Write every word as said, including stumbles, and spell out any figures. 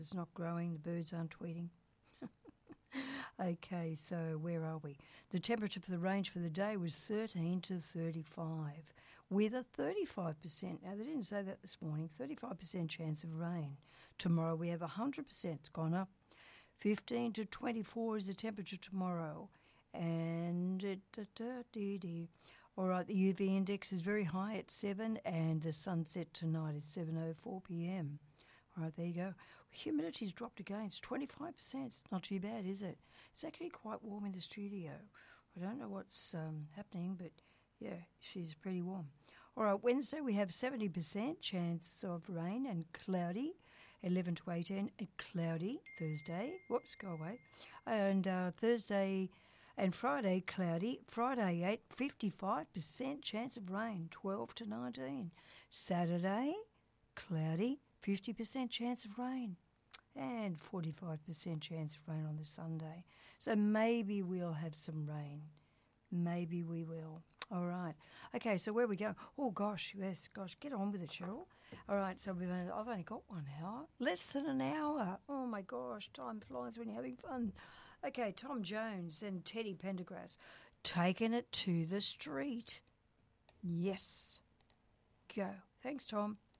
It's not growing, the birds aren't tweeting. Okay, so where are we? The temperature for the range for the day was thirteen to thirty-five, with a thirty-five percent, now they didn't say that this morning, thirty-five percent chance of rain. Tomorrow we have one hundred percent, it's gone up. fifteen to twenty-four is the temperature tomorrow. And, it, da, da, dee, dee. All right, the U V index is very high at seven, and the sunset tonight is seven oh four p.m. All right, there you go. Humidity's dropped again. It's twenty-five percent. It's not too bad, is it? It's actually quite warm in the studio. I don't know what's um, happening, but yeah, she's pretty warm. All right, Wednesday we have seventy percent chance of rain and cloudy. eleven to eighteen, and cloudy. Thursday, whoops, go away. And uh, Thursday and Friday, cloudy. Friday, eight, fifty-five percent chance of rain, twelve to nineteen. Saturday, cloudy. fifty percent chance of rain and forty-five percent chance of rain on the Sunday. So maybe we'll have some rain. Maybe we will. All right. Okay, so where are we going? Oh, gosh, yes, gosh, get on with it, Cheryl. All right, so we've only, I've only got one hour. Less than an hour. Oh, my gosh, time flies when you're having fun. Okay, Tom Jones and Teddy Pendergrass, taking it to the street. Yes. Go. Thanks, Tom.